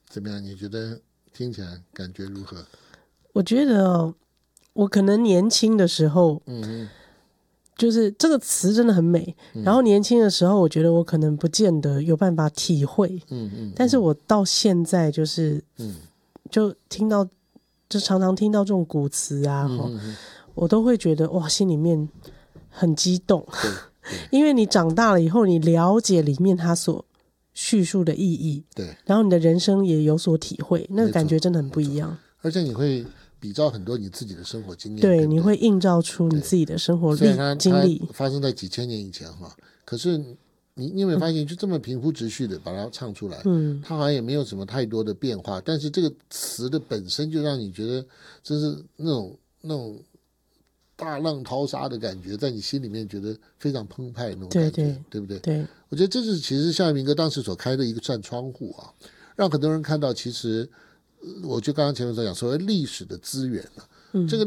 怎么样？你觉得听起来感觉如何？ 我觉得我可能年轻的时候，就是这个词真的很美。然后年轻的时候，我觉得我可能不见得有办法体会。但是我到现在就是，就听到，就常常听到这种古词啊，我都会觉得哇，心里面很激动。因为你长大了以后，你了解里面它所叙述的意义， 对， 然后你的人生也有所体会，那个感觉真的很不一样。 而且你会比照很多你自己的生活经验， 对， 对不对？ 你会映照出你自己的生活虽然经历， 它发生在几千年以前哈，可是你有没有发现，就这么平铺直叙的把它唱出来，它好像也没有什么太多的变化，但是这个词的本身就让你觉得真是那种大浪淘沙的感觉，在你心里面觉得非常澎湃的那种感觉， 对不对？ 对，我觉得这是其实夏明哥当时所开的一个扇窗户啊，让很多人看到，其实我就刚刚前面所讲，所谓历史的资源这个